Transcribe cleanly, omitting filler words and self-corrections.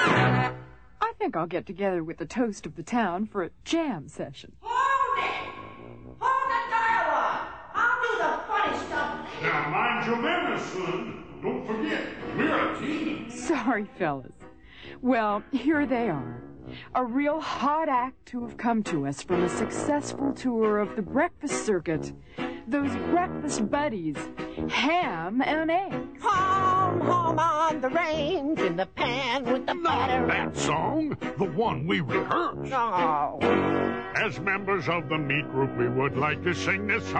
I think I'll get together with the toast of the town for a jam session. Hold it! Hold the dialogue! I'll do the funny stuff. Now, mind your manners, son. Don't forget, we're a team. Sorry, fellas. Well, here they are. A real hot act to have come to us from a successful tour of the breakfast circuit. Those breakfast buddies, Ham and Eggs. Home, home on the range, in the pan with the butter. Not that song, the one we rehearsed. Oh. As members of the meat group, we would like to sing this song.